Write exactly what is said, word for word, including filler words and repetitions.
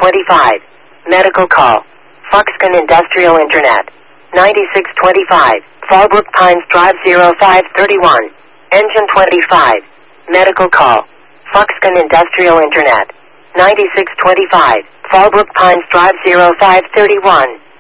twenty-five. Medical call. Foxconn Industrial Internet. ninety-six twenty-five. Fallbrook Pines Drive zero five thirty-one. Engine twenty-five. Medical call. Foxconn Industrial Internet. ninety-six twenty-five. Fallbrook Pines Drive zero five thirty-one.